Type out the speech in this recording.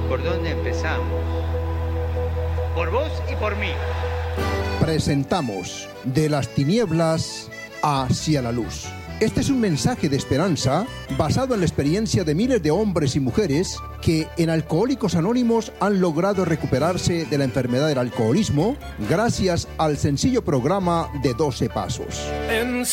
por dónde empezamos. Por vos y por mí. Presentamos De las tinieblas hacia la luz. Este es un mensaje de esperanza basado en la experiencia de miles de hombres y mujeres que en Alcohólicos Anónimos han logrado recuperarse de la enfermedad del alcoholismo gracias al sencillo programa de 12 pasos.